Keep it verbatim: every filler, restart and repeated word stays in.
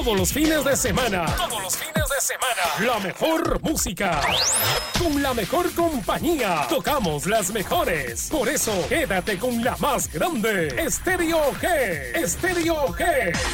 Todos los fines de semana. Todos los fines de semana. La mejor música. Con la mejor compañía. Tocamos las mejores. Por eso, quédate con la más grande. Estéreo G. Estéreo G.